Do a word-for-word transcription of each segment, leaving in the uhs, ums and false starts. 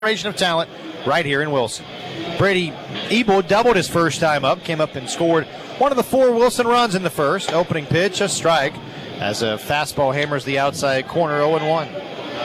generation of talent right here in Wilson. Brady Ebel doubled his first time up, came up and scored one of the four Wilson runs in the first. Opening pitch, a strike, as a fastball hammers the outside corner, oh and one.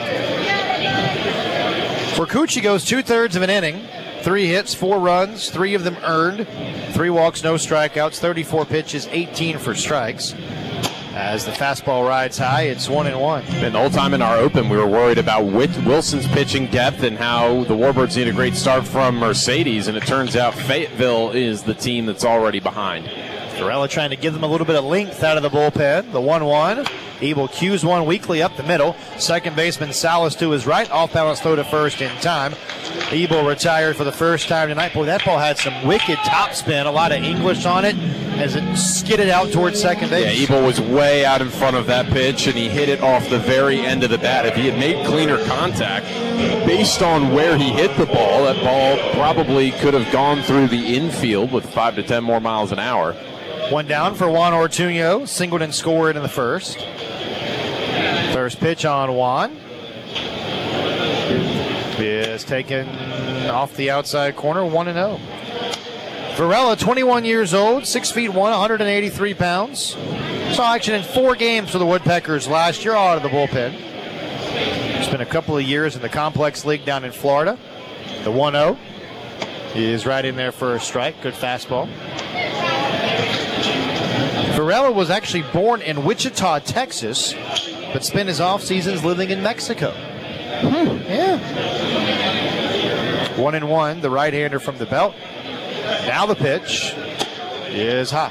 Vercucci goes two-thirds of an inning, three hits, four runs, three of them earned, three walks, no strikeouts, thirty-four pitches, eighteen for strikes. As the fastball rides high, it's one and one. And the whole time in our open, we were worried about Wilson's pitching depth and how the Warbirds need a great start from Mercedes, and it turns out Fayetteville is the team that's already behind. Varela trying to give them a little bit of length out of the bullpen. The one one. Ebel cues one weakly up the middle. Second baseman Salas to his right. Off balance throw to first in time. Ebel retired for the first time tonight. Boy, that ball had some wicked topspin. A lot of English on it as it skidded out towards second base. Yeah, Ebel was way out in front of that pitch, and he hit it off the very end of the bat. If he had made cleaner contact, based on where he hit the ball, that ball probably could have gone through the infield with five to ten more miles an hour. One down for Juan Ortuño. Singleton scored in the first. First pitch on Juan is taken off the outside corner, one and oh. Varela, twenty-one years old, six feet one, one hundred eighty-three pounds. Saw action in four games for the Woodpeckers last year out of the bullpen. Spent a couple of years in the Complex League down in Florida. The one oh is right in there for a strike. Good fastball. Varela was actually born in Wichita, Texas, but spent his off seasons living in Mexico. Hmm. Yeah. One and one, the right-hander from the belt. Now the pitch is high.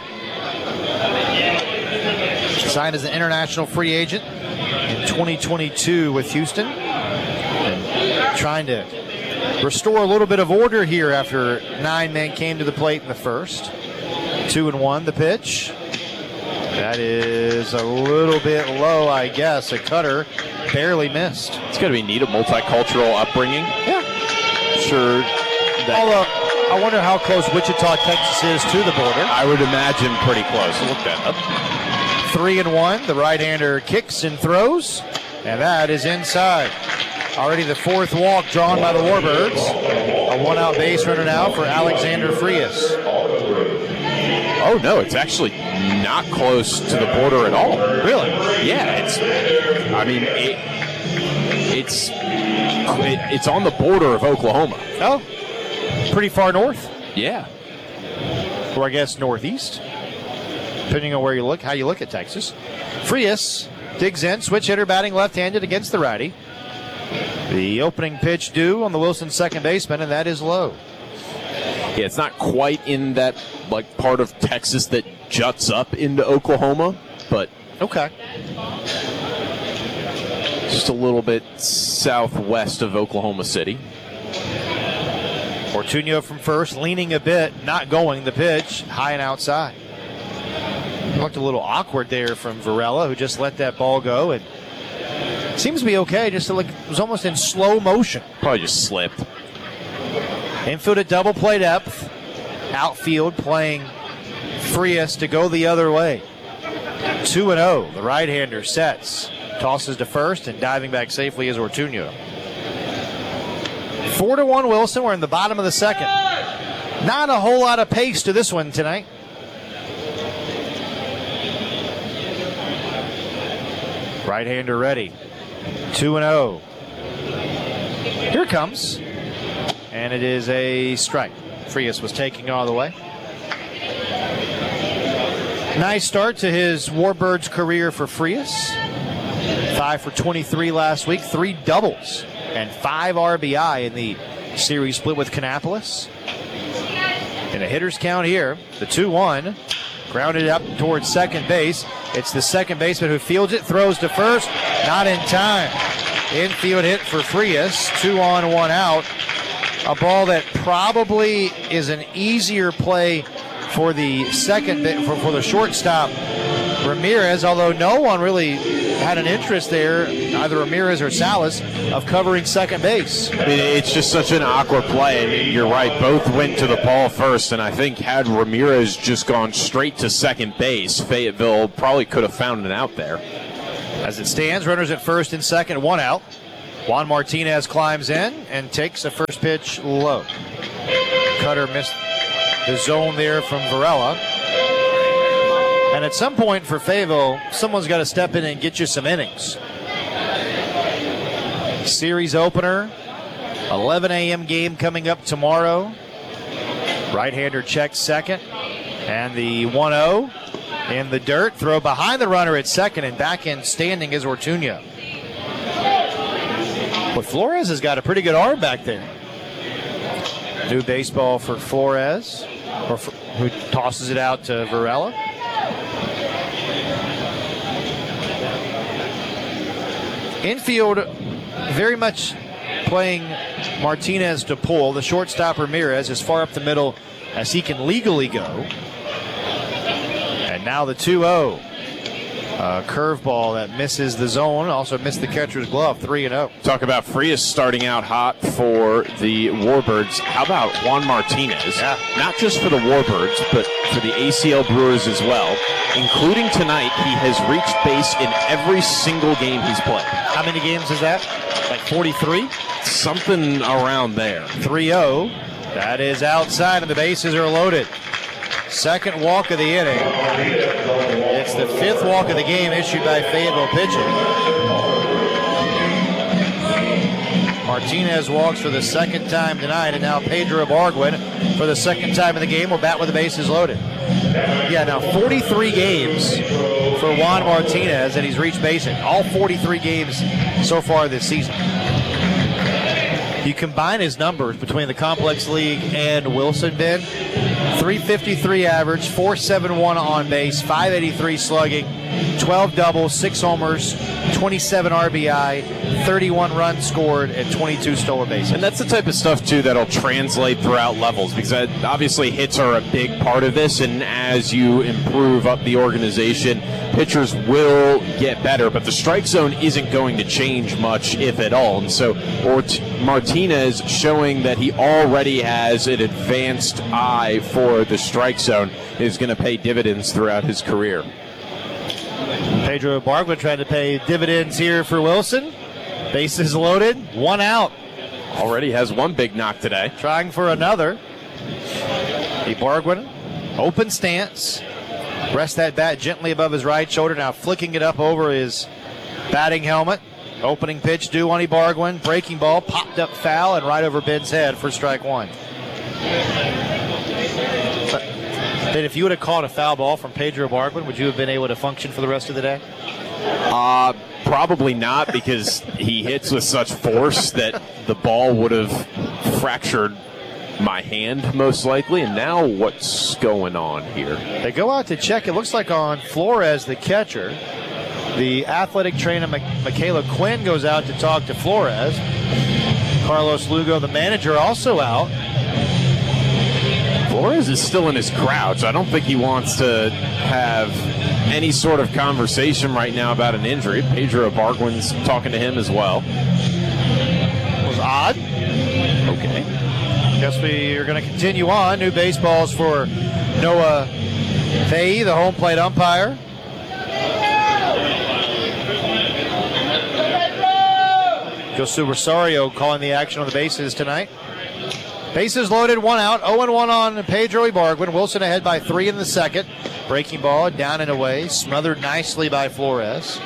Signed as an international free agent in twenty twenty-two with Houston. And trying to restore a little bit of order here after nine men came to the plate in the first. Two and one, the pitch. That is a little bit low, I guess. A cutter barely missed. It's got to be neat, a multicultural upbringing. Yeah. Sure. That Although, I wonder how close Wichita, Texas is to the border. I would imagine pretty close. Look that up. Three and one. The right-hander kicks and throws, and that is inside. Already the fourth walk drawn by the Warbirds. A one-out base runner now for Alexander Frias. Oh, no, it's actually not close to the border at all. Really? Yeah, it's, I mean, it, it's, it, it's on the border of Oklahoma. Oh, pretty far north? Yeah. Or I guess northeast, depending on where you look, how you look at Texas. Frias digs in, switch hitter batting left-handed against the righty. The opening pitch due on the Wilson second baseman, and that is low. Yeah, it's not quite in that like part of Texas that juts up into Oklahoma, but okay, just a little bit southwest of Oklahoma City. Ortuño from first, leaning a bit, not going. The pitch high and outside. Looked a little awkward there from Varela, who just let that ball go, and seems to be okay. Just to look, it was almost in slow motion. Probably just slipped. Infield at double play depth. Outfield playing Frias to go the other way. two and oh. The right-hander sets. Tosses to first, and diving back safely is Ortuño. four to one Wilson. We're in the bottom of the second. Not a whole lot of pace to this one tonight. Right-hander ready. two and oh. Here it comes. And it is a strike. Frias was taking all the way. Nice start to his Warbirds career for Frias. Five for twenty-three last week, three doubles, and five R B I in the series split with Kannapolis. In a hitter's count here, the two one, grounded up towards second base. It's the second baseman who fields it, throws to first, not in time. Infield hit for Frias, two on, one out. A ball that probably is an easier play for the second, for, for the shortstop, Ramirez, although no one really had an interest there, either Ramirez or Salas, of covering second base. I mean, it's just such an awkward play. I mean, you're right, both went to the ball first, and I think had Ramirez just gone straight to second base, Fayetteville probably could have found an out there. As it stands, runners at first and second, one out. Juan Martinez climbs in and takes a first pitch low. Cutter missed the zone there from Varela. And at some point for Fayetteville, someone's got to step in and get you some innings. Series opener, eleven a.m. game coming up tomorrow. Right-hander checks second. And the one oh in the dirt. Throw behind the runner at second, and back in standing is Ortuño. But Flores has got a pretty good arm back there. New baseball for Flores, or for, who tosses it out to Varela. Infield very much playing Martinez to pull. The shortstop Ramirez as far up the middle as he can legally go. And now the two oh. Uh, curveball that misses the zone, also missed the catcher's glove, three and oh. Talk about Frias starting out hot for the Warbirds. How about Juan Martinez? Yeah. Not just for the Warbirds, but for the A C L Brewers as well. Including tonight, he has reached base in every single game he's played. How many games is that? Like forty-three? Something around there. three oh. That is outside, and the bases are loaded. Second walk of the inning. It's the fifth walk of the game issued by Fayetteville pitching. Martinez walks for the second time tonight, and now Pedro Ibargüen for the second time in the game will bat with the bases loaded. Yeah, now forty-three games for Juan Martinez, and he's reached base in all forty-three games so far this season. You combine his numbers between the Complex League and Wilson, Ben. three fifty-three average, four seventy-one on base, five eighty-three slugging, twelve doubles, six homers, twenty-seven R B I, thirty-one runs scored, and twenty-two stolen bases. And that's the type of stuff, too, that'll translate throughout levels, because obviously hits are a big part of this, and as you improve up the organization, pitchers will get better, but the strike zone isn't going to change much, if at all. And so Ort- Martinez showing that he already has an advanced eye for the strike zone is going to pay dividends throughout his career. Pedro Ibargüen trying to pay dividends here for Wilson. Bases loaded, one out. Already has one big knock today. Trying for another. Ibargüen, open stance. Rests that bat gently above his right shoulder, now flicking it up over his batting helmet. Opening pitch due on Ibargüen. Breaking ball, popped up foul, and right over Ben's head for strike one. Ben, if you would have caught a foul ball from Pedro Ibargüen, would you have been able to function for the rest of the day? Uh, probably not, because he hits with such force that the ball would have fractured my hand, most likely. And now what's going on here? They go out to check. It looks like on Flores, the catcher. The athletic trainer, Michaela Quinn, goes out to talk to Flores. Carlos Lugo, the manager, also out. Flores is still in his crouch. I don't think he wants to have any sort of conversation right now about an injury. Pedro Ibargüen's talking to him as well. Was odd. Okay. Guess we are going to continue on. New baseballs for Noah Faye, the home plate umpire. Jose Rosario calling the action on the bases tonight. Bases loaded, one out, oh and one on Pedro Ibargüen. Wilson ahead by three in the second. Breaking ball down and away, smothered nicely by Flores.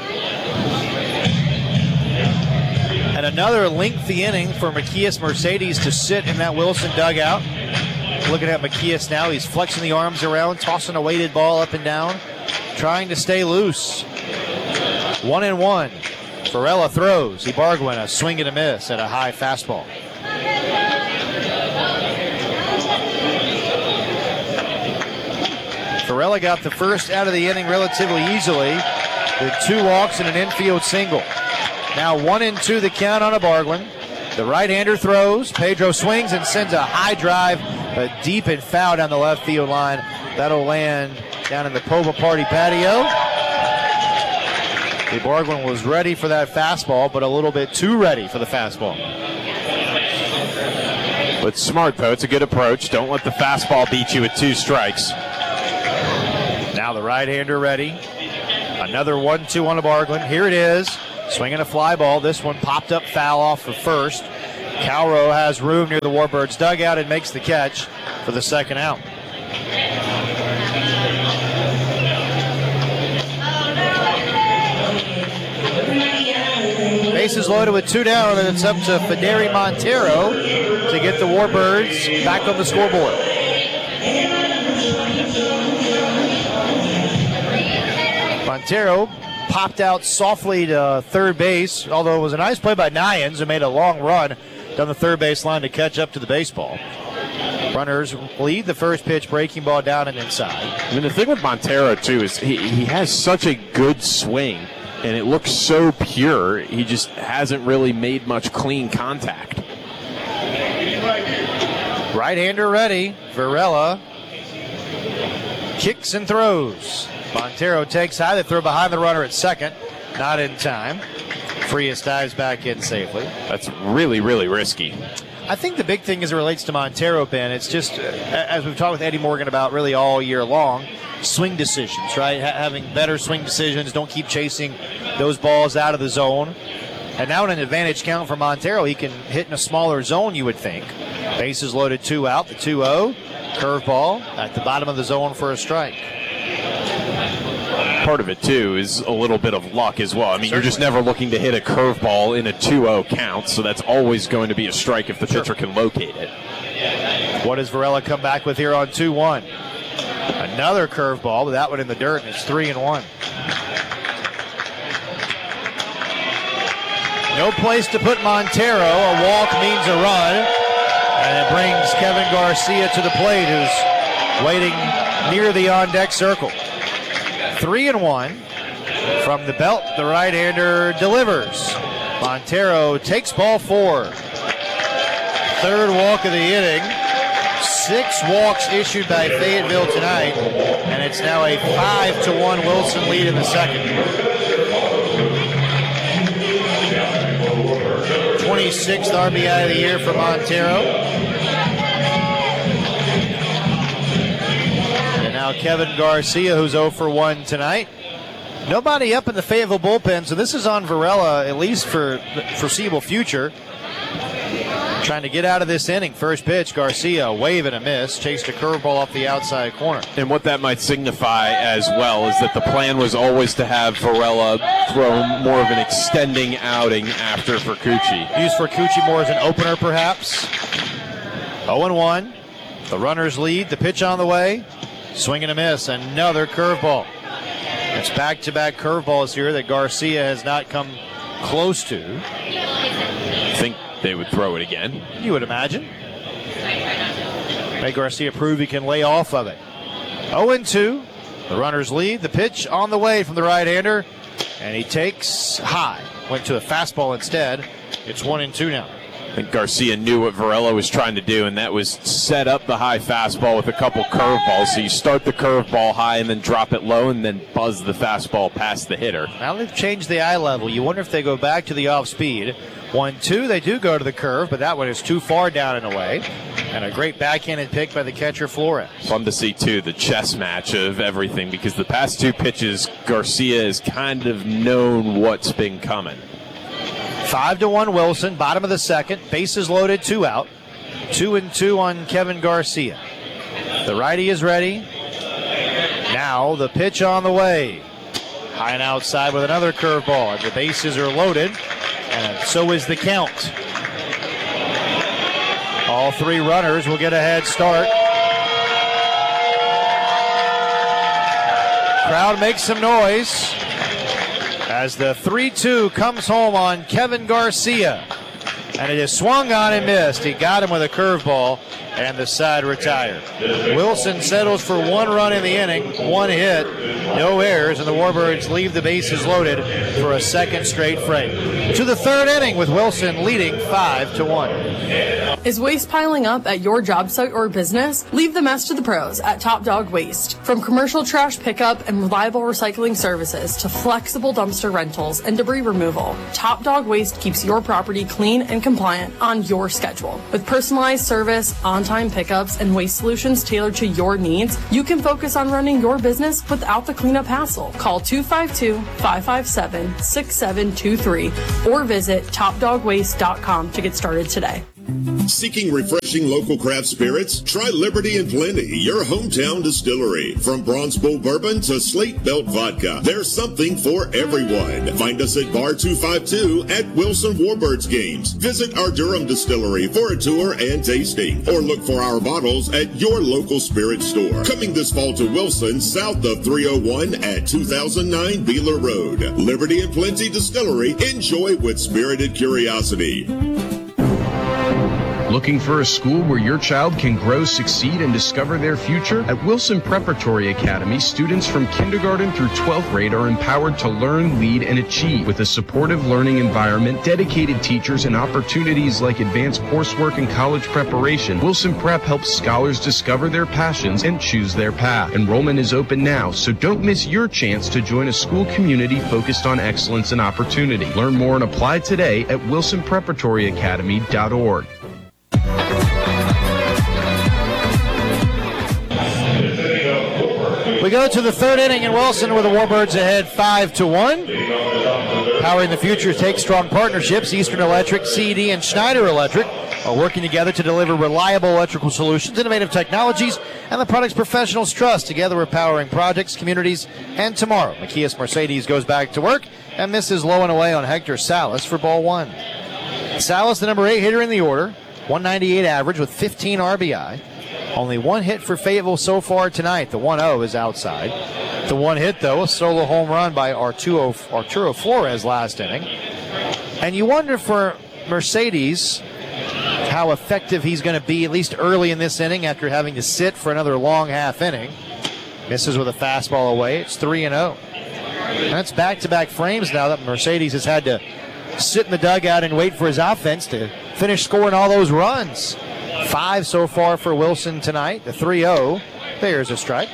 And another lengthy inning for Macias Mercedes to sit in that Wilson dugout. Looking at Macias now, he's flexing the arms around, tossing a weighted ball up and down, trying to stay loose. One and one. Varela throws. Ibargüen a swing and a miss at a high fastball. Varela got the first out of the inning relatively easily with two walks and an infield single. Now one and two the count on Ibargüen. The right-hander throws. Pedro swings and sends a high drive, but deep and foul down the left field line. That'll land down in the Pova Party patio. Ibargüen was ready for that fastball, but a little bit too ready for the fastball. But smart, though. It's a good approach. Don't let the fastball beat you with two strikes. Now the right-hander ready. Another one two on Ibargüen. Here it is. Swinging a fly ball. This one popped up foul off for first. Calro has room near the Warbirds dugout and makes the catch for the second out. Bases loaded with two down, and it's up to Federi Montero to get the Warbirds back on the scoreboard. Montero popped out softly to third base, although it was a nice play by Nyans, who made a long run down the third base line to catch up to the baseball. Runners lead the first pitch, breaking ball down and inside. I mean, the thing with Montero, too, is he, he has such a good swing, and it looks so pure. He just hasn't really made much clean contact. Right-hander ready. Varela kicks and throws. Montero takes high. They throw behind the runner at second. Not in time. Frias dives back in safely. That's really, really risky. I think the big thing as it relates to Montero, Ben, it's just, uh, as we've talked with Eddie Morgan about really all year long, swing decisions, right? Ha- having better swing decisions. Don't keep chasing those balls out of the zone. And now in an advantage count for Montero, he can hit in a smaller zone, you would think. Bases loaded, two out, the two oh. Curveball at the bottom of the zone for a strike. Part of it, too, is a little bit of luck as well. I mean, Certainly. You're just never looking to hit a curveball in a two oh count, so that's always going to be a strike if the sure. pitcher can locate it. What does Varela come back with here on two one? Another curveball, but that one in the dirt, and it's three and one. No place to put Montero. A walk means a run, and it brings Kevin Garcia to the plate, who's waiting near the on-deck circle. Three and one from the belt. The right-hander delivers. Montero takes ball four. Third walk of the inning. Six walks issued by Fayetteville tonight, and it's now a five to one Wilson lead in the second. twenty-sixth R B I of the year for Montero. And now Kevin Garcia, who's oh for one tonight. Nobody up in the Fayetteville bullpen, so this is on Varela, at least for the foreseeable future. Trying to get out of this inning. First pitch, Garcia, a wave and a miss. Chased a curveball off the outside corner. And what that might signify as well is that the plan was always to have Varela throw more of an extending outing after Furcucci. Use Furcucci more as an opener, perhaps. oh and one. The runners lead. The pitch on the way. Swing and a miss. Another curveball. It's back-to-back curveballs here that Garcia has not come close to. I think they would throw it again. You would imagine. Make Garcia prove he can lay off of it. oh and two. The runners lead. The pitch on the way from the right-hander. And he takes high. Went to a fastball instead. It's one and two now. I think Garcia knew what Varela was trying to do, and that was set up the high fastball with a couple curveballs. So you start the curveball high and then drop it low and then buzz the fastball past the hitter. Now they've changed the eye level. You wonder if they go back to the off-speed. one two, they do go to the curve, but that one is too far down and away. And a great backhanded pick by the catcher, Flores. Fun to see, too, the chess match of everything, because the past two pitches, Garcia has kind of known what's been coming. Five to one Wilson, bottom of the second. Bases loaded, two out. Two and two on Kevin Garcia. The righty is ready. Now the pitch on the way. High and outside with another curveball. And the bases are loaded. And so is the count. All three runners will get a head start. Crowd makes some noise as the three two comes home on Kevin Garcia. And it is swung on and missed. He got him with a curveball, and the side retired. Wilson settles for one run in the inning, one hit, no errors, and the Warbirds leave the bases loaded for a second straight frame. To the third inning with Wilson leading five to one. Is waste piling up at your job site or business? Leave the mess to the pros at Top Dog Waste. From commercial trash pickup and reliable recycling services to flexible dumpster rentals and debris removal, Top Dog Waste keeps your property clean and percent compliant on your schedule. With personalized service, on-time pickups, and waste solutions tailored to your needs, you can focus on running your business without the cleanup hassle. Call two five two, five five seven, six seven two three or visit top dog waste dot com to get started today. Seeking refreshing local craft spirits? Try Liberty and Plenty, your hometown distillery. From Bronze Bull Bourbon to Slate Belt Vodka, there's something for everyone. Find us at Bar two five two at Wilson Warbirds Games. Visit our Durham distillery for a tour and tasting, or look for our bottles at your local spirit store. Coming this fall to Wilson, south of three oh one at two thousand nine Beeler Road. Liberty and Plenty Distillery. Enjoy with spirited curiosity. Looking for a school where your child can grow, succeed, and discover their future? At Wilson Preparatory Academy, students from kindergarten through twelfth grade are empowered to learn, lead, and achieve. With a supportive learning environment, dedicated teachers, and opportunities like advanced coursework and college preparation, Wilson Prep helps scholars discover their passions and choose their path. Enrollment is open now, so don't miss your chance to join a school community focused on excellence and opportunity. Learn more and apply today at wilson preparatory academy dot org. We go to the third inning in Wilson with the Warbirds ahead five to one. Powering the future takes strong partnerships. Eastern Electric, C E D, and Schneider Electric are working together to deliver reliable electrical solutions, innovative technologies, and the products professionals trust. Together we're powering projects, communities, and tomorrow. Macias Mercedes goes back to work and misses low and away on Hector Salas for ball one. Salas, the number eight hitter in the order, one ninety-eight average with fifteen R B I. Only one hit for Fayetteville so far tonight. The one oh is outside. The one hit, though, a solo home run by Arturo, Arturo Flores last inning. And you wonder for Mercedes how effective he's going to be, at least early in this inning, after having to sit for another long half inning. Misses with a fastball away. It's three and oh. That's back-to-back frames now that Mercedes has had to sit in the dugout and wait for his offense to finish scoring all those runs. Five so far for Wilson tonight. The three oh. There's a strike.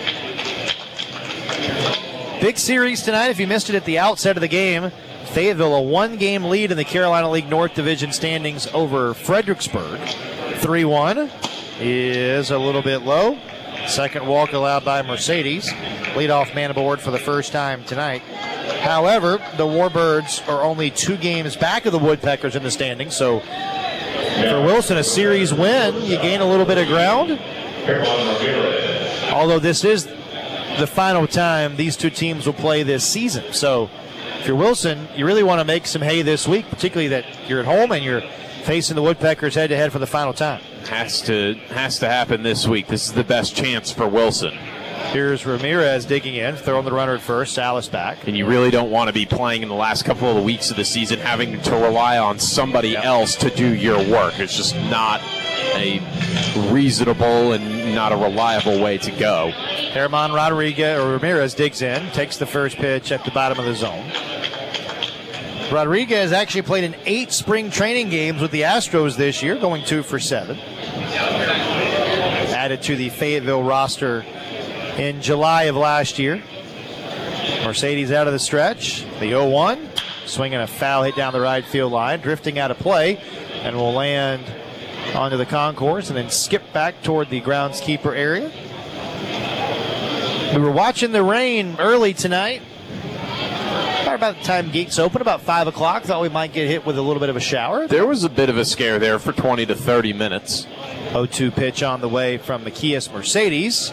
Big series tonight. If you missed it at the outset of the game, Fayetteville a one-game lead in the Carolina League North Division standings over Fredericksburg. three one is a little bit low. Second walk allowed by Mercedes. Leadoff man aboard for the first time tonight. However, the Warbirds are only two games back of the Woodpeckers in the standings, so for Wilson, a series win, you gain a little bit of ground. Although this is the final time these two teams will play this season. So if you're Wilson, you really want to make some hay this week, particularly that you're at home and you're facing the Woodpeckers head-to-head for the final time. Has to, has to happen this week. This is the best chance for Wilson. Here's Ramirez digging in, throwing the runner at first, Salas back. And you really don't want to be playing in the last couple of the weeks of the season having to rely on somebody yep. else to do your work. It's just not a reasonable and not a reliable way to go. Herman Rodriguez, or Ramirez digs in, takes the first pitch at the bottom of the zone. Rodriguez actually played in eight spring training games with the Astros this year, going two for seven. Added to the Fayetteville roster in July of last year. Mercedes out of the stretch. The oh one, swinging a foul hit down the right field line, drifting out of play, and will land onto the concourse and then skip back toward the groundskeeper area. We were watching the rain early tonight. About the time gates open, about five o'clock. Thought we might get hit with a little bit of a shower. There was a bit of a scare there for twenty to thirty minutes. oh two pitch on the way from Macias Mercedes.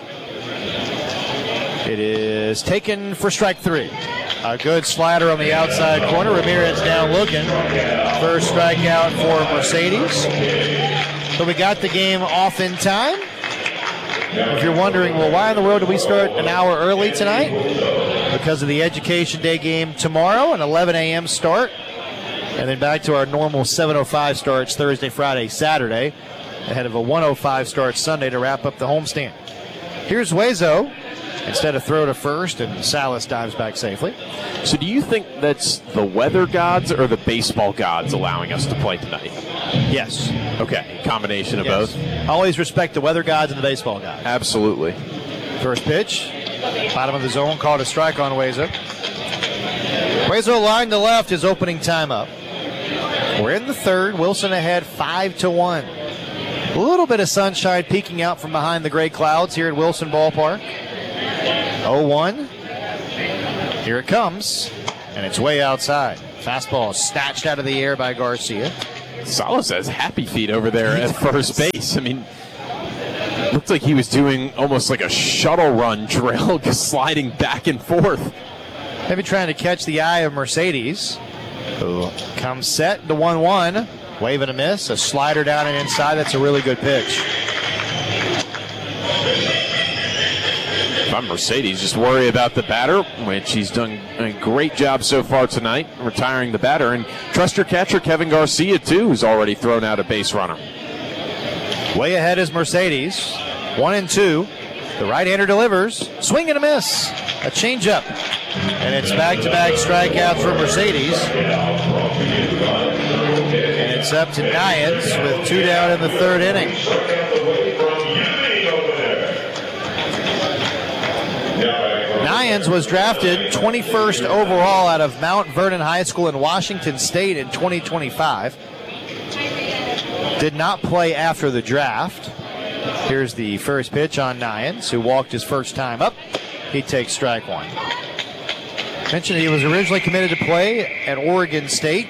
It is taken for strike three. A good slider on the outside corner. Ramirez down looking. First strikeout for Mercedes. So we got the game off in time. If you're wondering, well, why in the world did we start an hour early tonight? Because of the Education Day game tomorrow, an eleven a.m. start. And then back to our normal seven oh five starts Thursday, Friday, Saturday, ahead of a one oh five start Sunday to wrap up the homestand. Here's Huezo. Instead of throw to first, and Salas dives back safely. So do you think that's the weather gods or the baseball gods allowing us to play tonight? Yes. Okay, a combination of yes. both? Always respect the weather gods and the baseball gods. Absolutely. First pitch, bottom of the zone, called a strike on Huezo. Huezo line to left, his opening time up. We're in the third. Wilson ahead five to one. A little bit of sunshine peeking out from behind the gray clouds here at Wilson Ballpark. oh one. Here it comes, and it's way outside. Fastball snatched out of the air by Garcia. Salas has happy feet over there at first base. I mean, looked like he was doing almost like a shuttle run drill, just sliding back and forth. Maybe trying to catch the eye of Mercedes, who comes set to one one. Wave and a miss, a slider down and inside. That's a really good pitch. If I'm Mercedes, just worry about the batter, which he's done a great job so far tonight, retiring the batter. And trust your catcher, Kevin Garcia, too, who's already thrown out a base runner. Way ahead is Mercedes. One and two. The right-hander delivers. Swing and a miss. A changeup. And it's back-to-back strikeouts for Mercedes. And it's up to Nyans with two down in the third inning. Nyans was drafted twenty-first overall out of Mount Vernon High School in Washington State in twenty twenty-five. Did not play after the draft. Here's the first pitch on Nyans, who walked his first time up. He takes strike one. Mentioned he was originally committed to play at Oregon State.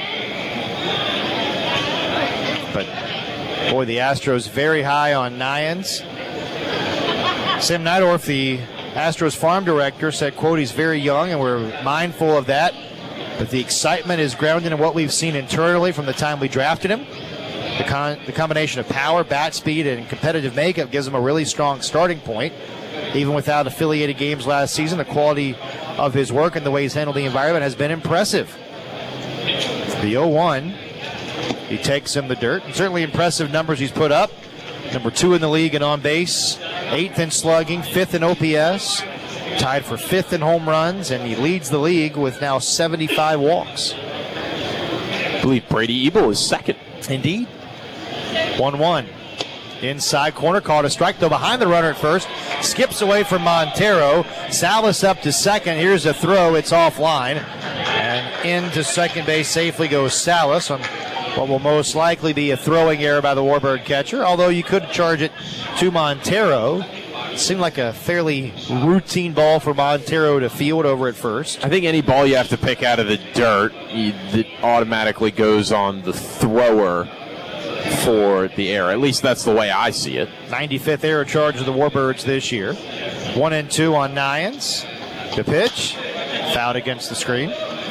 But, boy, the Astros very high on Nyans. Sam Neidorf, the Astros farm director, said, quote, he's very young and we're mindful of that. But the excitement is grounded in what we've seen internally from the time we drafted him. The, con- the combination of power, bat speed, and competitive makeup gives him a really strong starting point. Even without affiliated games last season, the quality of his work and the way he's handled the environment has been impressive. The oh one, he takes him the dirt. And certainly impressive numbers he's put up. Number two in the league in on base, eighth in slugging, fifth in O P S, tied for fifth in home runs, and he leads the league with now seventy-five walks. I believe Brady Ebel is second. Indeed. one one. Inside corner, called a strike, though behind the runner at first. Skips away from Montero. Salas up to second. Here's a throw. It's offline. And into second base safely goes Salas on what will most likely be a throwing error by the Warbird catcher, although you could charge it to Montero. It seemed like a fairly routine ball for Montero to field over at first. I think any ball you have to pick out of the dirt, you, that automatically goes on the thrower for the error. At least that's the way I see it. ninety-fifth error charge of the Warbirds this year. One and two on Nyans. The pitch. Fouled against the screen.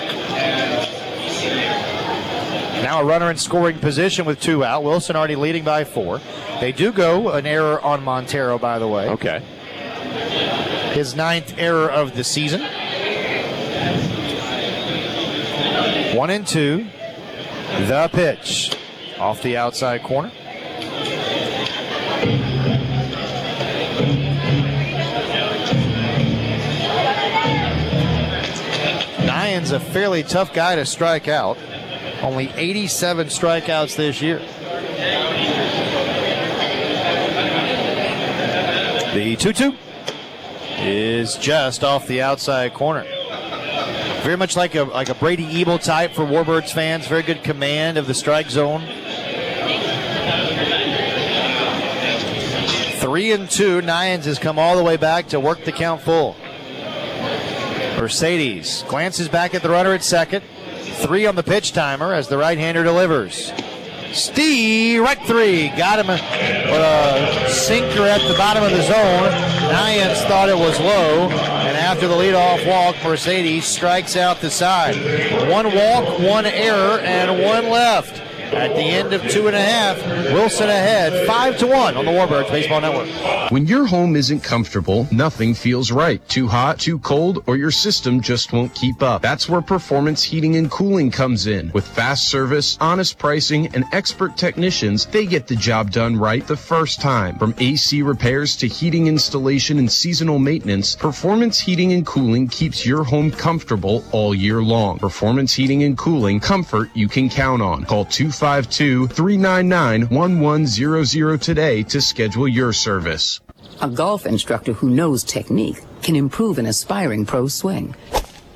Now a runner in scoring position with two out. Wilson already leading by four. They do go an error on Montero, by the way. Okay. His ninth error of the season. One and two. The pitch. Off the outside corner. Nyans a fairly tough guy to strike out. Only eighty-seven strikeouts this year. The two two is just off the outside corner. Very much like a like a Brady Ebel type for Warbirds fans. Very good command of the strike zone. Three and two. Nyans has come all the way back to work the count full. Mercedes glances back at the runner at second. Three on the pitch timer as the right-hander delivers. Steve, right three. Got him with a sinker at the bottom of the zone. Nyans thought it was low. And after the leadoff walk, Mercedes strikes out the side. One walk, one error, and one left. At the end of two and a half, Wilson ahead, five to one on the Warbirds Baseball Network. When your home isn't comfortable, nothing feels right. Too hot, too cold, or your system just won't keep up. That's where Performance Heating and Cooling comes in. With fast service, honest pricing, and expert technicians, they get the job done right the first time. From A C repairs to heating installation and seasonal maintenance, Performance Heating and Cooling keeps your home comfortable all year long. Performance Heating and Cooling, comfort you can count on. Call two five two, three nine nine, one one zero zero today to schedule your service. A golf instructor who knows technique can improve an aspiring pro's swing.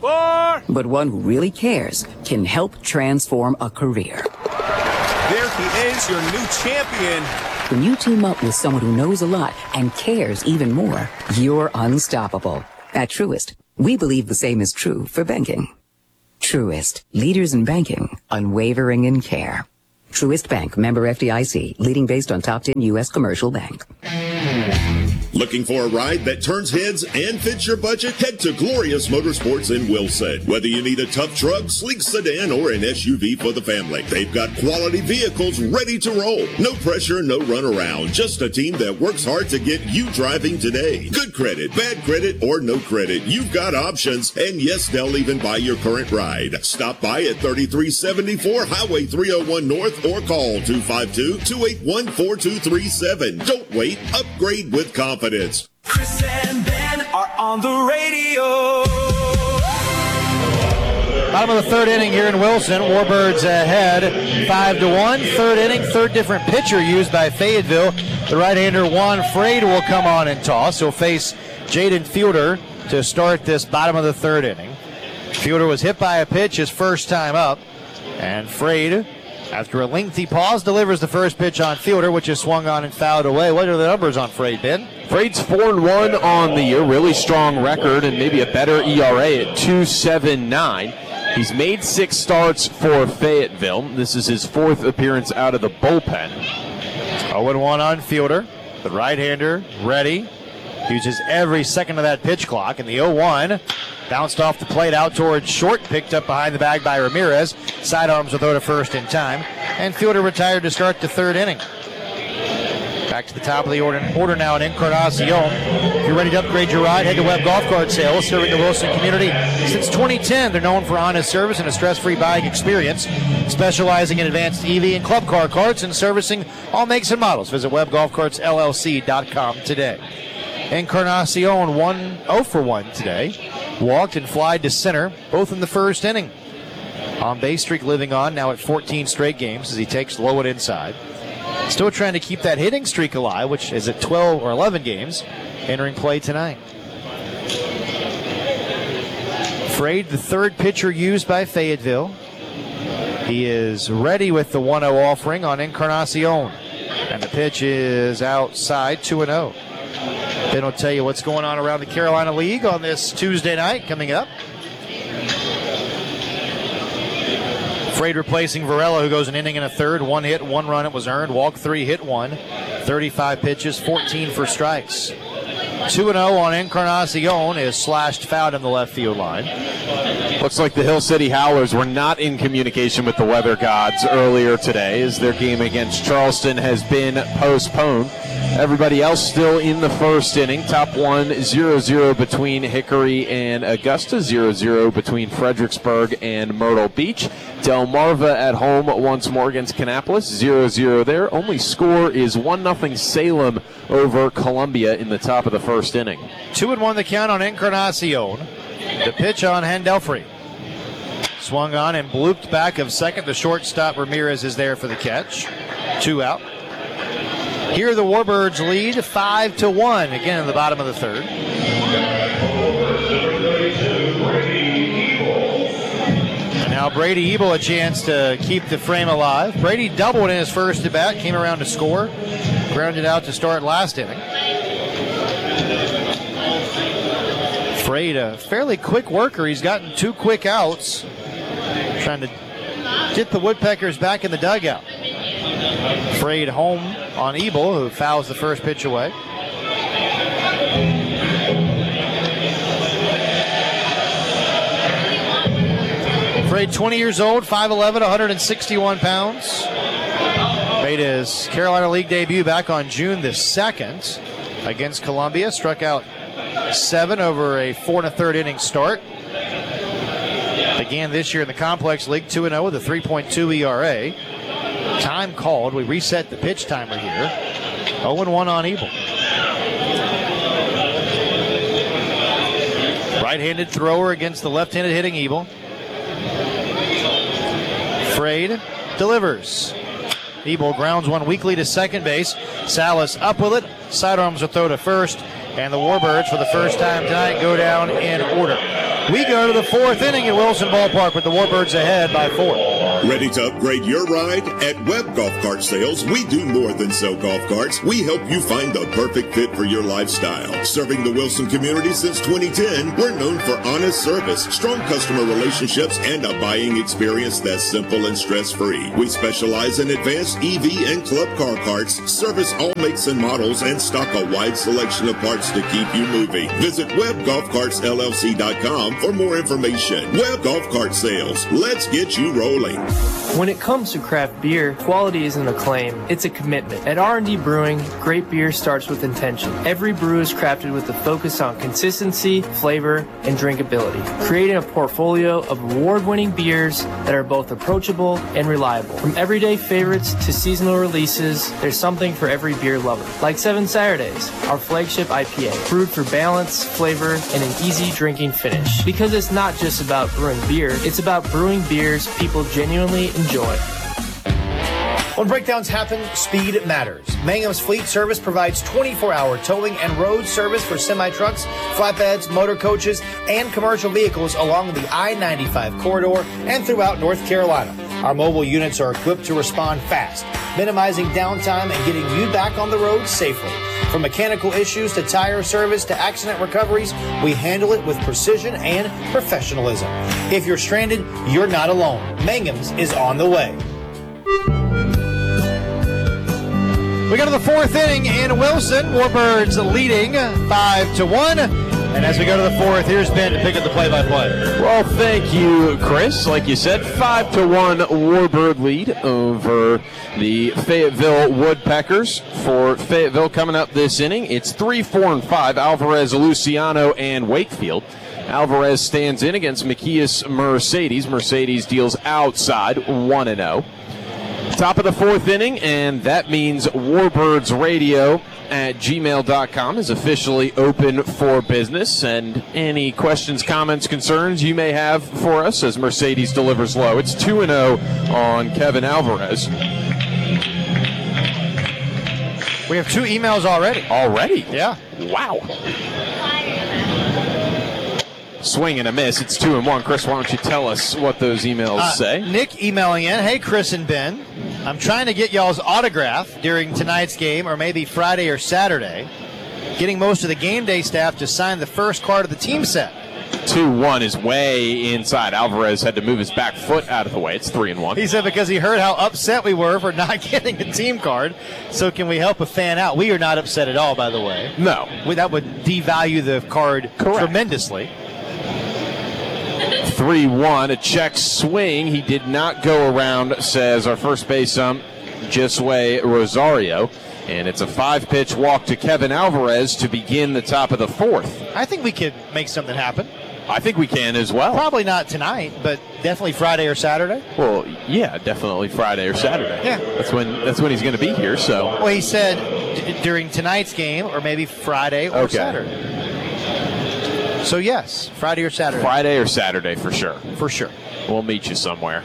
Four. But one who really cares can help transform a career. There he is, your new champion. When you team up with someone who knows a lot and cares even more, you're unstoppable. At Truist, we believe the same is true for banking. Truist, leaders in banking, unwavering in care. Truist Bank, member F D I C, leading based on top ten U S commercial bank. Looking for a ride that turns heads and fits your budget? Head to Glorious Motorsports in Wilson. Whether you need a tough truck, sleek sedan, or an S U V for the family, they've got quality vehicles ready to roll. No pressure, no runaround. Just a team that works hard to get you driving today. Good credit, bad credit, or no credit. You've got options. And yes, they'll even buy your current ride. Stop by at thirty-three seventy-four Highway three oh one North or call two five two, two eight one, four two three seven. Don't wait. Upgrade with confidence. Chris and Ben are on the radio. Bottom of the third inning here in Wilson. Warbirds ahead, five to one. Third inning, third different pitcher used by Fayetteville. The right-hander Juan Frade will come on and toss. He'll face Jaden Fielder to start this bottom of the third inning. Fielder was hit by a pitch his first time up, and Frade, after a lengthy pause, delivers the first pitch on Fielder, which is swung on and fouled away. What are the numbers on Frade, Ben? Frade's four and one on the year, really strong record, and maybe a better E R A at two point seven nine. He's made six starts for Fayetteville. This is his fourth appearance out of the bullpen. oh and one on Fielder. The right-hander, ready. Uses every second of that pitch clock, and the oh one bounced off the plate out towards short, picked up behind the bag by Ramirez. Sidearms will throw to first in time, and Fielder retired to start the third inning. Back to the top of the order, order now in Encarnacion. If you're ready to upgrade your ride, head to Webb Golf Cart Sales, serving the Wilson community since twenty ten. They're known for honest service and a stress-free buying experience, specializing in advanced E V and club car carts and servicing all makes and models. Visit webb golf carts l l c dot com today. Encarnacion one oh for one today. Walked and flied to center, both in the first inning. On base streak living on, now at fourteen straight games as he takes low and inside. Still trying to keep that hitting streak alive, which is at twelve or eleven games, entering play tonight. Frade, the third pitcher used by Fayetteville. He is ready with the one oh offering on Encarnacion. And the pitch is outside, two and oh. Ben will tell you what's going on around the Carolina League on this Tuesday night coming up. Frade replacing Varela, who goes an inning and a third. One hit, one run, it was earned. Walk three, hit one. thirty-five pitches, fourteen for strikes. two and oh on Encarnacion is slashed foul in the left field line. Looks like the Hill City Howlers were not in communication with the weather gods earlier today as their game against Charleston has been postponed. Everybody else still in the first inning. Top one, zero zero between Hickory and Augusta, zero zero between Fredericksburg and Myrtle Beach. Delmarva at home once more against Kannapolis, zero zero there. Only score is one nothing Salem over Columbia in the top of the first inning. Two and one the count on Encarnacion. The pitch on Handelfrey. Swung on and blooped back of second. The shortstop Ramirez is there for the catch. Two out. Here the Warbirds lead five to one, again in the bottom of the third. And now Brady Ebel a chance to keep the frame alive. Brady doubled in his first at bat, came around to score, grounded out to start last inning. Frade, a fairly quick worker. He's gotten two quick outs, trying to get the Woodpeckers back in the dugout. Frade home on Ebel, who fouls the first pitch away. Frade, twenty years old, five eleven, one hundred sixty-one pounds. Made his Carolina League debut back on June the second against Columbia. Struck out seven over a four and a third inning start. Began this year in the Complex League two and oh with a three point two E R A. Time called. We reset the pitch timer here. oh and one on Ebel. Right-handed thrower against the left-handed hitting Ebel. Frade delivers. Ebel grounds one weakly to second base. Salas up with it. Sidearms will throw to first. And the Warbirds, for the first time tonight, go down in order. We go to the fourth inning at Wilson Ballpark with the Warbirds ahead by four. Ready to upgrade your ride? At Webb Golf Cart Sales, we do more than sell golf carts. We help you find the perfect fit for your lifestyle. Serving the Wilson community since twenty ten, we're known for honest service, strong customer relationships, and a buying experience that's simple and stress-free. We specialize in advanced E V and club car parts, service all makes and models, and stock a wide selection of parts to keep you moving. Visit Webb Golf Carts L L C dot com for more information. Webb Golf Cart Sales. Let's get you rolling. When it comes to craft beer, quality isn't a claim, it's a commitment. At R and D Brewing, great beer starts with intention. Every brew is crafted with a focus on consistency, flavor, and drinkability, creating a portfolio of award-winning beers that are both approachable and reliable. From everyday favorites to seasonal releases, there's something for every beer lover. Like Seven Saturdays, our flagship I P A, brewed for balance, flavor, and an easy drinking finish. Because it's not just about brewing beer, it's about brewing beers people genuinely enjoy. When breakdowns happen, speed matters. Mangum's Fleet Service provides twenty-four hour towing and road service for semi-trucks, flatbeds, motor coaches, and commercial vehicles along the I ninety-five corridor and throughout North Carolina. Our mobile units are equipped to respond fast, minimizing downtime and getting you back on the road safely. From mechanical issues to tire service to accident recoveries, we handle it with precision and professionalism. If you're stranded, you're not alone. Mangum's is on the way. We go to the fourth inning in Wilson. Warbirds leading five to one. And as we go to the fourth, here's Ben to pick up the play-by-play. Well, thank you, Chris. Like you said, five to one Warbird lead over the Fayetteville Woodpeckers. For Fayetteville coming up this inning, it's three, four, and five. Alvarez, Luciano, and Wakefield. Alvarez stands in against Macias Mercedes. Mercedes deals outside one and oh. Top of the fourth inning, and that means Warbirds Radio at gmail dot com is officially open for business. And any questions, comments, concerns you may have for us as Mercedes delivers low. It's two and oh on Kevin Alvarez. We have two emails already. Already? Yeah. Wow. Swing and a miss. It's two and one. Chris, why don't you tell us what those emails uh, say? Nick emailing in, hey, Chris and Ben, I'm trying to get y'all's autograph during tonight's game or maybe Friday or Saturday. Getting most of the game day staff to sign the first card of the team set. two one is way inside. Alvarez had to move his back foot out of the way. It's three and one. He said because he heard how upset we were for not getting a team card. So can we help a fan out? We are not upset at all, by the way. No. We, that would devalue the card Correct. tremendously. three one, a check swing. He did not go around, says our first base ump, Josue Rosario. And it's a five-pitch walk to Kevin Alvarez to begin the top of the fourth. I think we could make something happen. I think we can as well. Probably not tonight, but definitely Friday or Saturday. Well, yeah, definitely Friday or Saturday. Yeah. That's when that's when he's going to be here, so. Well, he said d- during tonight's game or maybe Friday or okay. Saturday. So, yes, Friday or Saturday. Friday or Saturday for sure. For sure. We'll meet you somewhere.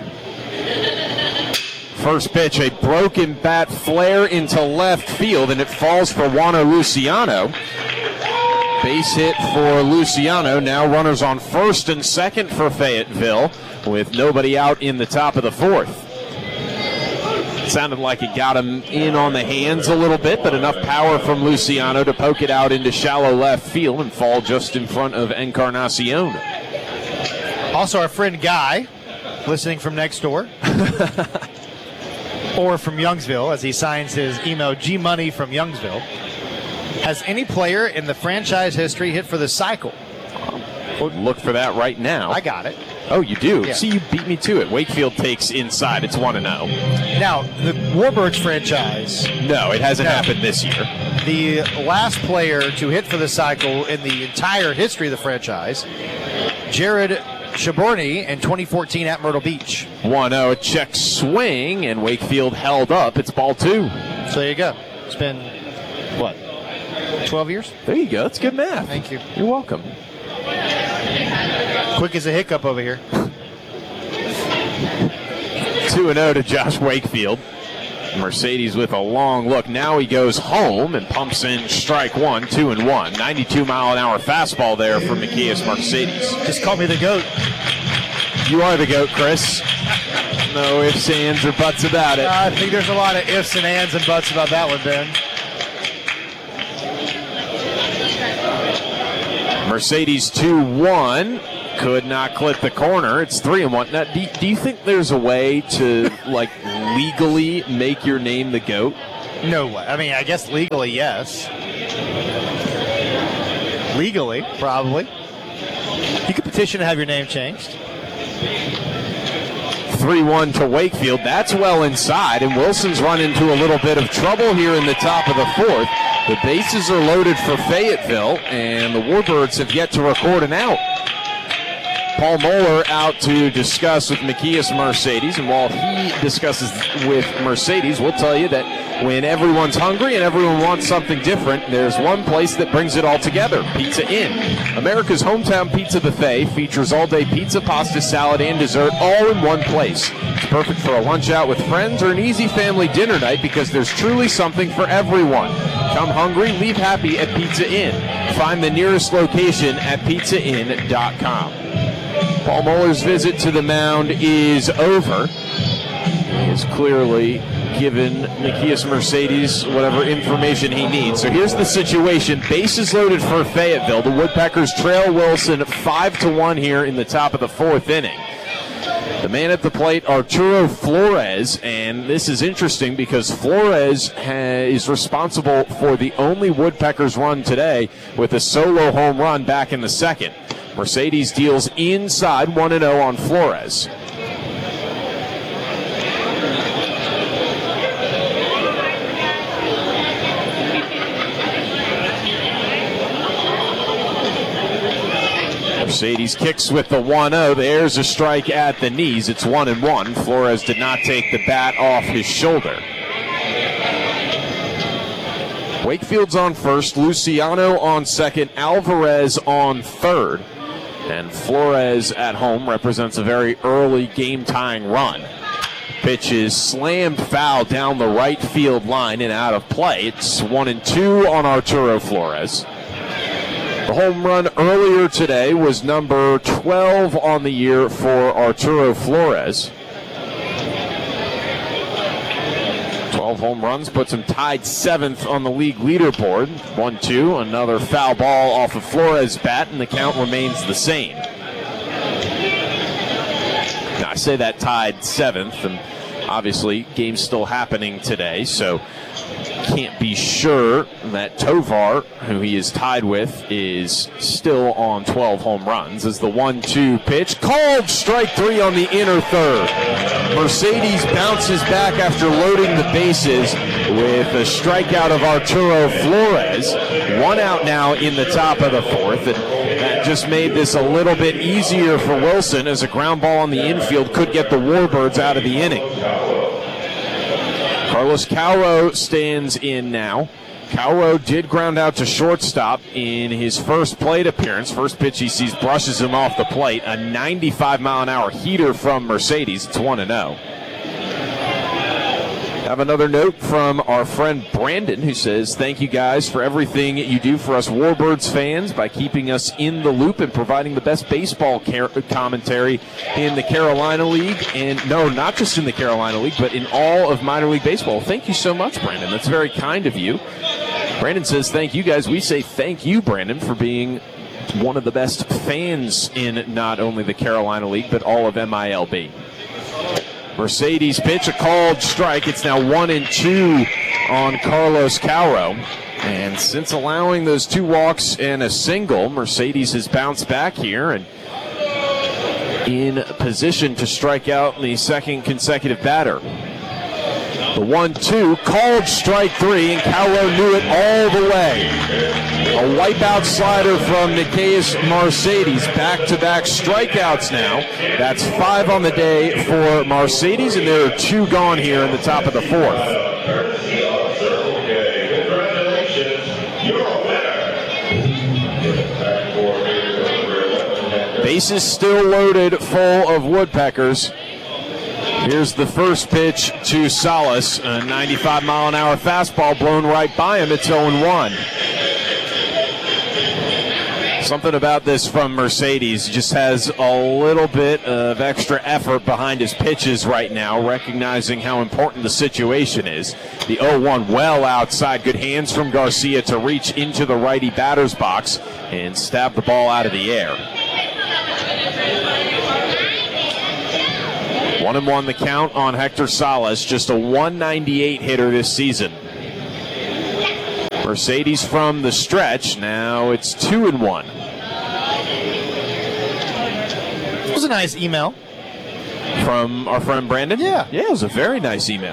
First pitch, a broken bat flare into left field, and it falls for Juano Luciano. Base hit for Luciano. Now runners on first and second for Fayetteville with nobody out in the top of the fourth. Sounded like it got him in on the hands a little bit, but enough power from Luciano to poke it out into shallow left field and fall just in front of Encarnacion. Also, our friend Guy, listening from next door, or from Youngsville, as he signs his email, G-Money from Youngsville. Has any player in the franchise history hit for the cycle? We'll look for that right now. I got it. Oh, you do? Yeah. See, you beat me to it. Wakefield takes inside. It's one and oh. Now, the Warbirds franchise. No, it hasn't no. happened this year. The last player to hit for the cycle in the entire history of the franchise, Jared Shaborny in twenty fourteen at Myrtle Beach. one oh, a check swing, and Wakefield held up. It's ball two. So there you go. It's been, what, twelve years? There you go. That's good math. Thank you. You're welcome. Quick as a hiccup over here. two and oh to Josh Wakefield. Mercedes with a long look. Now he goes home and pumps in strike one, two and one. ninety-two mile an hour fastball there for Mikias Mercedes. Just call me the GOAT. You are the GOAT, Chris. No ifs, ands, or buts about it. Uh, I think there's a lot of ifs and ands and buts about that one, Ben. Mercedes two one. Could not clip the corner. It's three and one. Now, do, do you think there's a way to, like, legally make your name the GOAT? No way. I mean, I guess legally, yes. Legally, probably. You could petition to have your name changed. three one to Wakefield. That's well inside, and Wilson's run into a little bit of trouble here in the top of the fourth. The bases are loaded for Fayetteville, and the Warbirds have yet to record an out. Paul Moeller out to discuss with Mikias Mercedes, and while he discusses with Mercedes, we'll tell you that when everyone's hungry and everyone wants something different, there's one place that brings it all together, Pizza Inn. America's hometown pizza buffet features all-day pizza, pasta, salad, and dessert all in one place. It's perfect for a lunch out with friends or an easy family dinner night because there's truly something for everyone. Come hungry, leave happy at Pizza Inn. Find the nearest location at pizza inn dot com. Paul Moeller's visit to the mound is over. He has clearly given Mikias Mercedes whatever information he needs. So here's the situation. Bases loaded for Fayetteville. The Woodpeckers trail Wilson five to one here in the top of the fourth inning. The man at the plate, Arturo Flores, and this is interesting because Flores ha- is responsible for the only Woodpeckers run today with a solo home run back in the second. Mercedes deals inside one and oh on Flores. Mercedes kicks with the one oh. There's a strike at the knees. It's one and one. Flores did not take the bat off his shoulder. Wakefield's on first, Luciano on second, Alvarez on third. And Flores at home represents a very early game-tying run. Pitch is slammed foul down the right field line and out of play. It's one and two on Arturo Flores. The home run earlier today was number twelve on the year for Arturo Flores. twelve home runs puts him tied seventh on the league leaderboard. one two, another foul ball off of Flores' bat, and the count remains the same. Now, I say that tied seventh, and obviously game's still happening today, so can't be sure that Tovar, who he is tied with, is still on twelve home runs. As the one two pitch, called strike three on the inner third. Mercedes bounces back after loading the bases with a strikeout of Arturo Flores. One out now in the top of the fourth, and that just made this a little bit easier for Wilson as a ground ball on the infield could get the Warbirds out of the inning. Carlos Cauro stands in now. Cauro did ground out to shortstop in his first plate appearance. First pitch he sees brushes him off the plate. A ninety-five mile an hour heater from Mercedes. It's one and oh. Have another note from our friend Brandon, who says, thank you guys for everything you do for us Warbirds fans by keeping us in the loop and providing the best baseball car- commentary in the Carolina League. And no, not just in the Carolina League, but in all of minor league baseball. Thank you so much, Brandon. That's very kind of you. Brandon says, thank you guys. We say thank you, Brandon, for being one of the best fans in not only the Carolina League, but all of M I L B. Mercedes pitch, a called strike. It's now one and two on Carlos Cauro. And since allowing those two walks and a single, Mercedes has bounced back here and in position to strike out the second consecutive batter. The one two, called strike three, and Cauro knew it all the way. A wipeout slider from Mikias Mercedes. Back-to-back strikeouts now. That's five on the day for Mercedes, and there are two gone here in the top of the fourth. Bases still loaded full of Woodpeckers. Here's the first pitch to Salas. A ninety-five mile an hour fastball blown right by him. It's oh one. Something about this from Mercedes. Just has a little bit of extra effort behind his pitches right now, recognizing how important the situation is. The oh one well outside. Good hands from Garcia to reach into the righty batter's box and stab the ball out of the air. One and one the count on Hector Salas, just a one ninety-eight hitter this season. Mercedes from the stretch. Now it's two and one. It was a nice email from our friend Brandon. Yeah, yeah, it was a very nice email.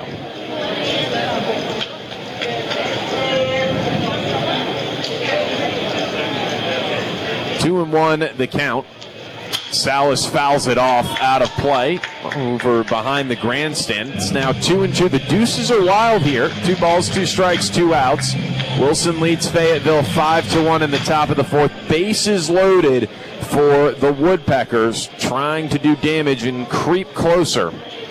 Two and one the count. Salas fouls it off out of play over behind the grandstand. It's now two and two. The deuces are wild here. Two balls, two strikes, two outs. Wilson leads Fayetteville five to one in the top of the fourth. Bases loaded for the Woodpeckers, trying to do damage and creep closer.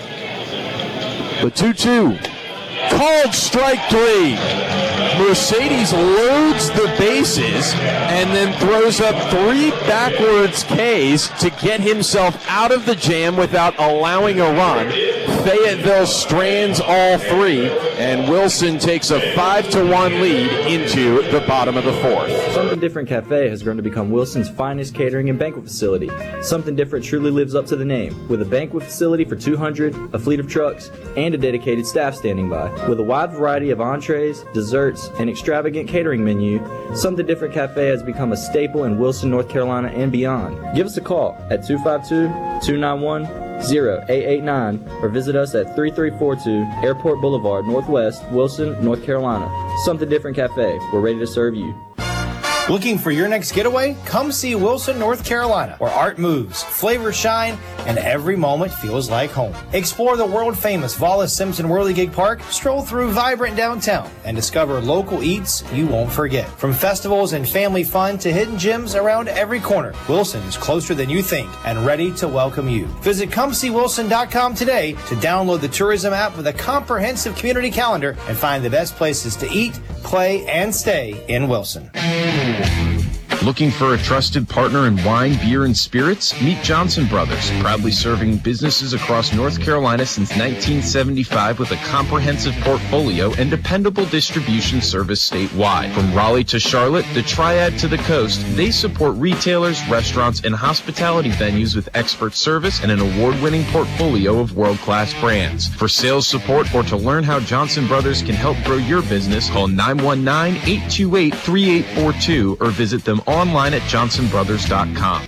The two two. Called strike three. Mercedes loads the bases and then throws up three backwards Ks to get himself out of the jam without allowing a run. Fayetteville strands all three, and Wilson takes a five to one lead into the bottom of the fourth. Something Different Cafe has grown to become Wilson's finest catering and banquet facility. Something Different truly lives up to the name, with a banquet facility for two hundred, a fleet of trucks, and a dedicated staff standing by. With a wide variety of entrees, desserts, and extravagant catering menu, Something Different Cafe has become a staple in Wilson, North Carolina, and beyond. Give us a call at two five two, two nine one, zero eight eight nine or visit us at three three four two Airport Boulevard Northwest, Wilson, North Carolina. Something Different Cafe. We're ready to serve you. Looking for your next getaway? Come see Wilson, North Carolina, where art moves, flavors shine, and every moment feels like home. Explore the world-famous Wallace Simpson Whirligig Park, stroll through vibrant downtown, and discover local eats you won't forget. From festivals and family fun to hidden gems around every corner, Wilson is closer than you think and ready to welcome you. Visit come see wilson dot com today to download the tourism app with a comprehensive community calendar and find the best places to eat, play, and stay in Wilson. Looking for a trusted partner in wine, beer, and spirits? Meet Johnson Brothers, proudly serving businesses across North Carolina since nineteen seventy-five with a comprehensive portfolio and dependable distribution service statewide. From Raleigh to Charlotte, the Triad to the coast, they support retailers, restaurants, and hospitality venues with expert service and an award-winning portfolio of world-class brands. For sales support or to learn how Johnson Brothers can help grow your business, call nine one nine, eight two eight, three eight four two or visit them online at johnson brothers dot com.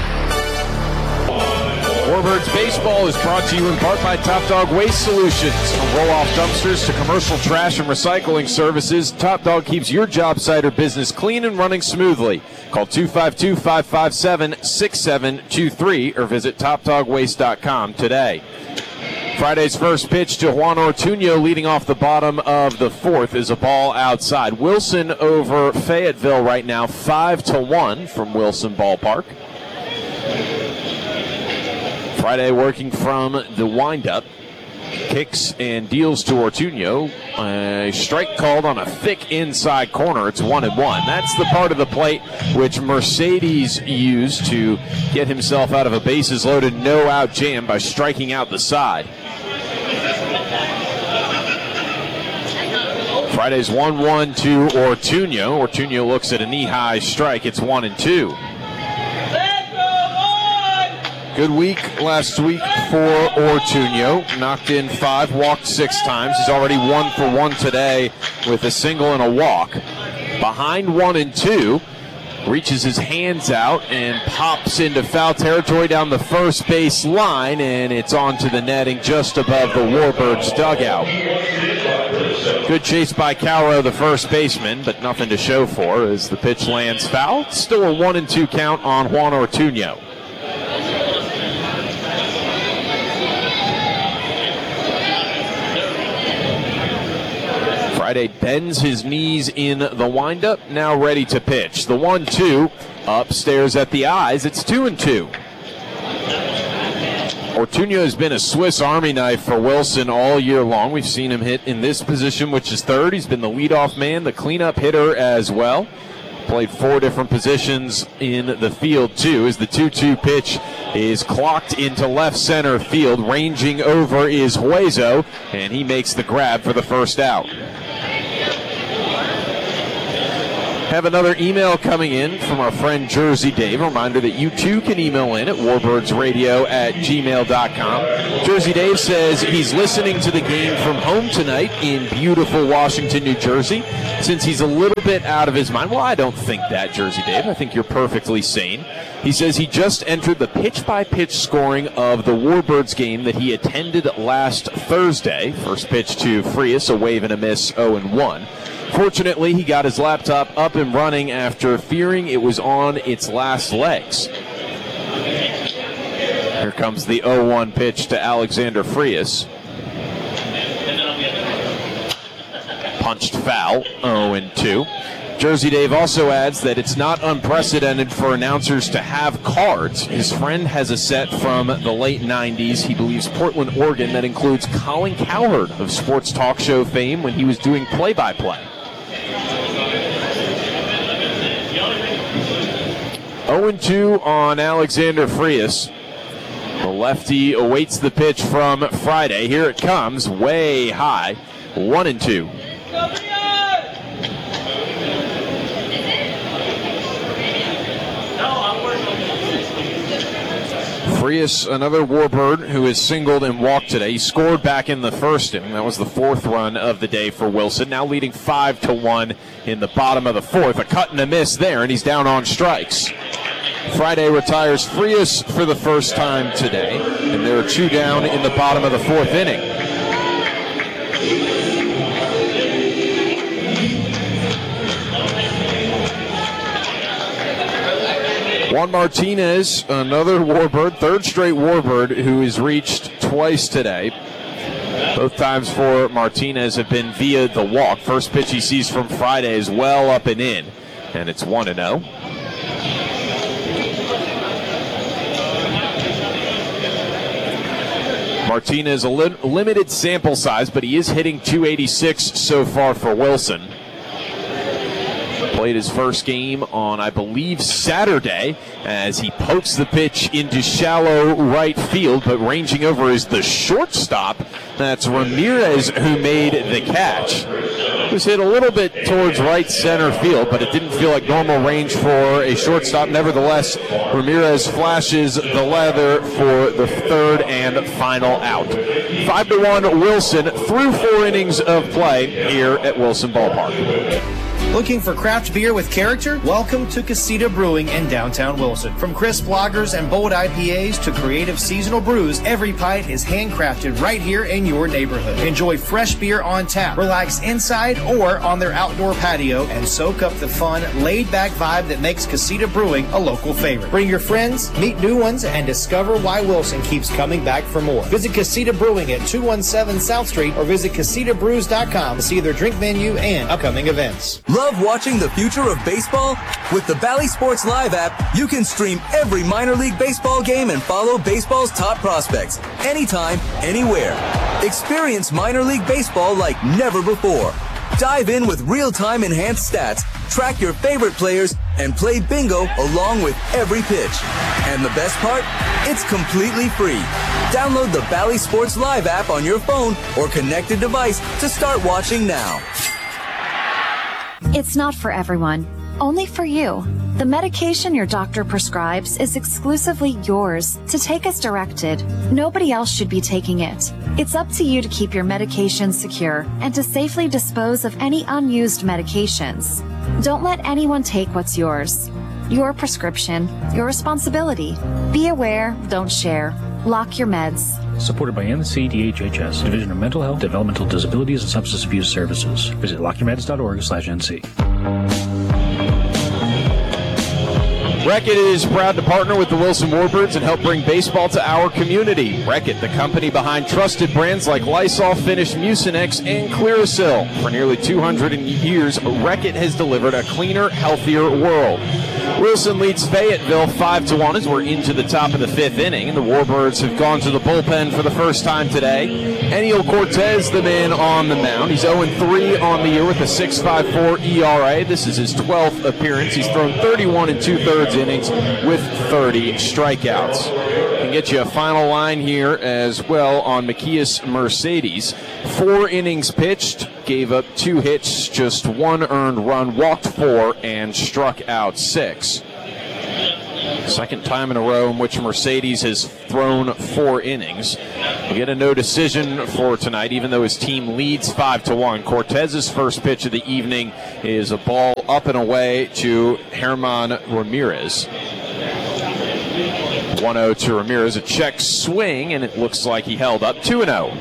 Warbirds Baseball is brought to you in part by Top Dog Waste Solutions. From roll-off dumpsters to commercial trash and recycling services, Top Dog keeps your job site or business clean and running smoothly. Call two five two, five five seven, six seven two three or visit top dog waste dot com today. Friday's first pitch to Juan Ortuño leading off the bottom of the fourth is a ball outside. Wilson over Fayetteville right now, five to one from Wilson Ballpark. Friday working from the windup. Kicks and deals to Ortuño. A strike called on a thick inside corner. It's one and one. That's the part of the plate which Mercedes used to get himself out of a bases loaded no out jam by striking out the side. Friday's one one to Ortuño. Ortuño looks at a knee-high strike. It's one and two. Good week last week for Ortuño. Knocked in five, walked six times. He's already one for one today with a single and a walk. Behind one and two, reaches his hands out and pops into foul territory down the first base line, and it's onto the netting just above the Warbirds dugout. Good chase by Cowrow, the first baseman, but nothing to show for as the pitch lands foul. Still a one and two count on Juan Ortuño. Friday bends his knees in the windup, now ready to pitch. The one two upstairs at the eyes. It's two and two. Ortuño has been a Swiss Army knife for Wilson all year long. We've seen him hit in this position, which is third. He's been the leadoff man, the cleanup hitter as well. Played four different positions in the field, too, as the two two pitch is clocked into left center field. Ranging over is Hueso, and he makes the grab for the first out. Have another email coming in from our friend Jersey Dave. A reminder that you too can email in at warbirdsradio at gmail dot com. Jersey Dave says he's listening to the game from home tonight in beautiful Washington, New Jersey, since he's a little bit out of his mind. Well, I don't think that, Jersey Dave. I think you're perfectly sane. He says he just entered the pitch-by-pitch scoring of the Warbirds game that he attended last Thursday. First pitch to Frias, a wave and a miss, oh and one. Fortunately, he got his laptop up and running after fearing it was on its last legs. Here comes the oh one pitch to Alexander Frias. Punched foul, oh and two. Jersey Dave also adds that it's not unprecedented for announcers to have cards. His friend has a set from the late nineties, he believes Portland, Oregon, that includes Colin Cowherd of sports talk show fame when he was doing play-by-play. oh and two on Alexander Frias. The lefty awaits the pitch from Friday. Here it comes, way high, one and two. Frias, another Warbird who is singled and walked today. He scored back in the first inning. That was the fourth run of the day for Wilson. Now leading five to one in the bottom of the fourth. A cut and a miss there, and he's down on strikes. Friday retires Frias for the first time today, and there are two down in the bottom of the fourth inning. Juan Martinez, another Warbird, third straight Warbird, who has reached twice today. Both times for Martinez have been via the walk. First pitch he sees from Friday is well up and in, and it's one and oh. Martinez, a li- limited sample size, but he is hitting two eighty-six so far for Wilson. Played his first game on, I believe, Saturday, as he pokes the pitch into shallow right field, but ranging over is the shortstop. That's Ramirez who made the catch. It was hit a little bit towards right center field, but it didn't feel like normal range for a shortstop. Nevertheless, Ramirez flashes the leather for the third and final out. Five to one Wilson through four innings of play here at Wilson Ballpark. Looking for craft beer with character? Welcome to Casita Brewing in downtown Wilson. From crisp lagers and bold I P As to creative seasonal brews, every pint is handcrafted right here in your neighborhood. Enjoy fresh beer on tap, relax inside or on their outdoor patio, and soak up the fun, laid-back vibe that makes Casita Brewing a local favorite. Bring your friends, meet new ones, and discover why Wilson keeps coming back for more. Visit Casita Brewing at two one seven South Street or visit casita brews dot com to see their drink menu and upcoming events. Love watching the future of baseball? With the Bally Sports Live app, you can stream every minor league baseball game and follow baseball's top prospects anytime, anywhere. Experience minor league baseball like never before. Dive in with real-time enhanced stats, track your favorite players, and play bingo along with every pitch. And the best part? It's completely free. Download the Bally Sports Live app on your phone or connected device to start watching now. It's not for everyone, only for you. The medication your doctor prescribes is exclusively yours to take as directed. Nobody else should be taking it. It's up to you to keep your medication secure and to safely dispose of any unused medications. Don't let anyone take what's yours. Your prescription, your responsibility. Be aware, don't share. Lock your meds. Supported by N C D H H S, Division of Mental Health, Developmental Disabilities, and Substance Abuse Services. Visit lock your meds dot org slash N C. Reckitt is proud to partner with the Wilson Warbirds and help bring baseball to our community. Reckitt, the company behind trusted brands like Lysol, Finish, Mucinex, and Clearasil. For nearly two hundred years, Reckitt has delivered a cleaner, healthier world. Wilson leads Fayetteville five to one as we're into the top of the fifth inning, and the Warbirds have gone to the bullpen for the first time today. Eniel Cortez, the man on the mound. He's oh and three on the year with a six point five four E R A. This is his twelfth appearance. He's thrown thirty-one and two-thirds innings with thirty strikeouts. Can get you a final line here as well on Macias Mercedes. Four innings pitched, gave up two hits, just one earned run, walked four, and struck out six. Second time in a row in which Mercedes has thrown four innings. We get a no decision for tonight, even though his team leads five to one. Cortez's first pitch of the evening is a ball up and away to Herman Ramirez. one oh to Ramirez, a check swing, and it looks like he held up two and oh.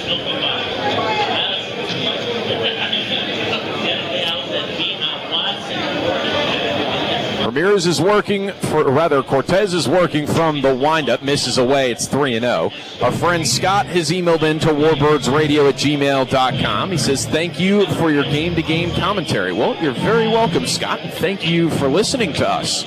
Ramirez is working, for, rather, Cortez is working from the windup, misses away, it's three and oh. Our friend Scott has emailed in to warbirdsradio at gmail dot com. He says, thank you for your game-to-game commentary. Well, you're very welcome, Scott, and thank you for listening to us.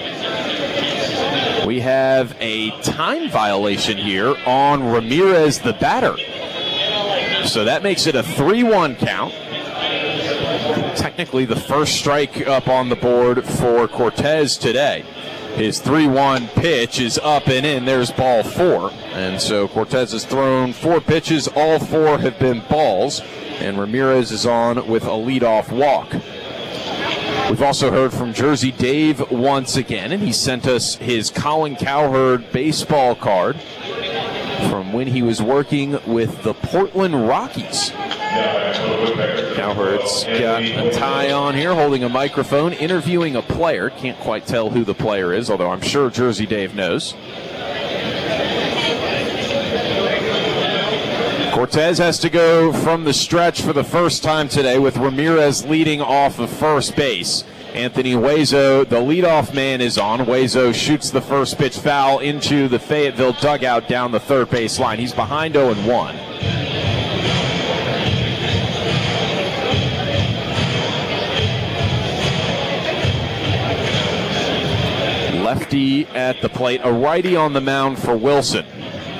We have a time violation here on Ramirez, the batter. So that makes it a three one count. Technically the first strike up on the board for Cortez today. His three one pitch is up and in. There's ball four. And so Cortez has thrown four pitches. All four have been balls. And Ramirez is on with a leadoff walk. We've also heard from Jersey Dave once again, and he sent us his Colin Cowherd baseball card from when he was working with the Portland Rockies. Cowherd's got a tie on here, holding a microphone, interviewing a player. Can't quite tell who the player is, although I'm sure Jersey Dave knows. Cortez has to go from the stretch for the first time today with Ramirez leading off of first base. Anthony Huezo, the leadoff man, is on. Huezo shoots the first pitch foul into the Fayetteville dugout down the third base line. He's behind oh and one. Lefty at the plate, a righty on the mound for Wilson.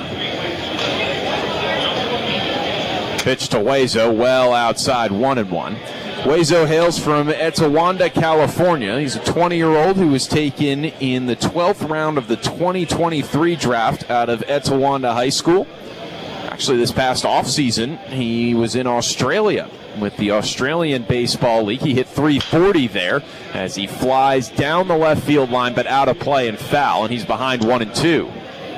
Pitch to Huezo, well outside, one and one. Huezo hails from Etiwanda, California. He's a twenty-year-old who was taken in the twelfth round of the twenty twenty-three draft out of Etiwanda High School. Actually, this past offseason, he was in Australia with the Australian Baseball League. He hit three forty there as he flies down the left field line, but out of play and foul, and he's behind one and two.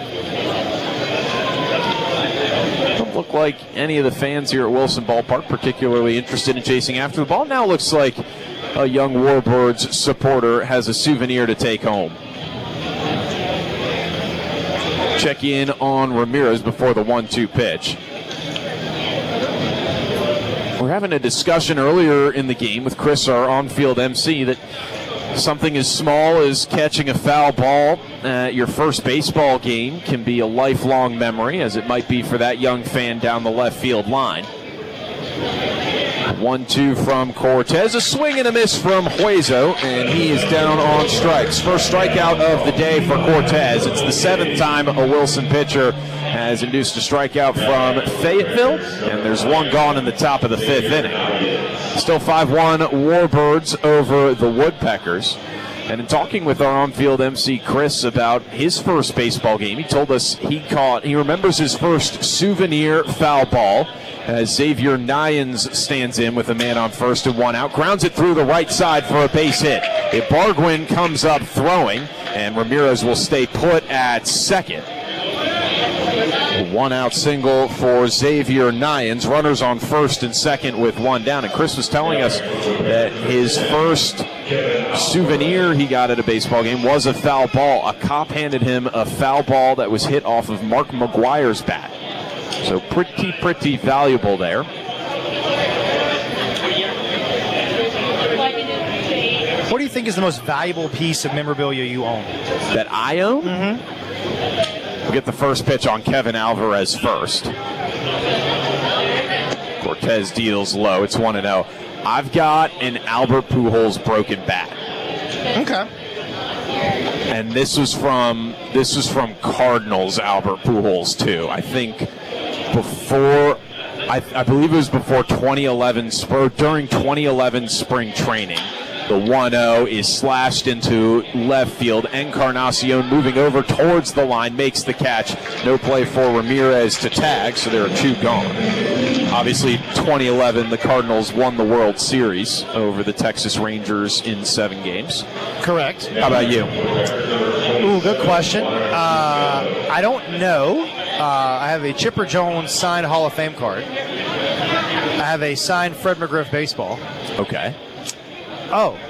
Don't look like any of the fans here at Wilson Ballpark particularly interested in chasing after the ball. Now looks like a young Warbirds supporter has a souvenir to take home. Check in on Ramirez before the one two pitch. We're having a discussion earlier in the game with Chris, our on-field M C, that something as small as catching a foul ball at your first baseball game can be a lifelong memory, as it might be for that young fan down the left field line. one two from Cortez, a swing and a miss from Huezo, and he is down on strikes. First strikeout of the day for Cortez. It's the seventh time a Wilson pitcher has induced a strikeout from Fayetteville, and there's one gone in the top of the fifth inning. Still five one Warbirds over the Woodpeckers. And in talking with our on-field M C Chris about his first baseball game, he told us he caught, he remembers his first souvenir foul ball as Xavier Nyans stands in with a man on first and one out, grounds it through the right side for a base hit. Ibargüen comes up throwing, and Ramirez will stay put at second. A one-out single for Xavier Nyans. Runners on first and second with one down. And Chris was telling us that his first souvenir he got at a baseball game was a foul ball. A cop handed him a foul ball that was hit off of Mark McGuire's bat. So pretty, pretty valuable there. What do you think is the most valuable piece of memorabilia you own? That I own? Mm-hmm. We'll get the first pitch on Kevin Alvarez first. Cortez deals low. It's one and oh. I've got an Albert Pujols broken bat. Okay. And this was from this was from Cardinals Albert Pujols too. I think before I, I believe it was before twenty eleven or during twenty eleven spring training. The one oh is slashed into left field. Encarnacion moving over towards the line, makes the catch. No play for Ramirez to tag, so there are two gone. Obviously, twenty eleven, the Cardinals won the World Series over the Texas Rangers in seven games. Correct. How about you? Ooh, good question. Uh, I don't know. Uh, I have a Chipper Jones signed Hall of Fame card. I have a signed Fred McGriff baseball. Okay. Oh,